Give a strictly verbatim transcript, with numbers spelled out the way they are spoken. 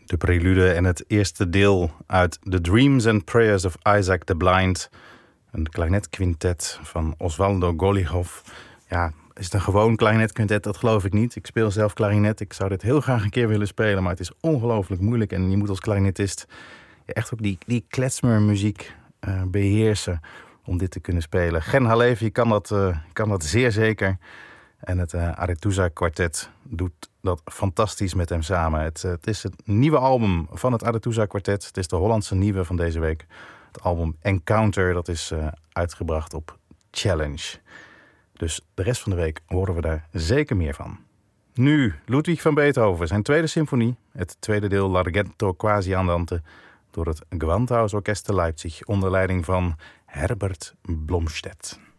De prelude en het eerste deel uit The Dreams and Prayers of Isaac the Blind. Een klarinetkvintet van Osvaldo Golijov. Ja, is het een gewoon klarinetkvintet? Dat geloof ik niet. Ik speel zelf klarinet. Ik zou dit heel graag een keer willen spelen, maar het is ongelooflijk moeilijk. En je moet als klarinetist echt ook die, die klezmermuziek uh, beheersen om dit te kunnen spelen. Gen Halevi kan dat, uh, kan dat zeer zeker. En het uh, Arethusa Kwartet doet dat fantastisch met hem samen. Het, uh, het is het nieuwe album van het Arethusa Kwartet. Het is de Hollandse nieuwe van deze week. Het album Encounter, dat is uh, uitgebracht op Challenge. Dus de rest van de week horen we daar zeker meer van. Nu, Ludwig van Beethoven, zijn tweede symfonie. Het tweede deel Larghetto Quasi Andante door het Gewandhausorkest te Leipzig onder leiding van Herbert Blomstedt.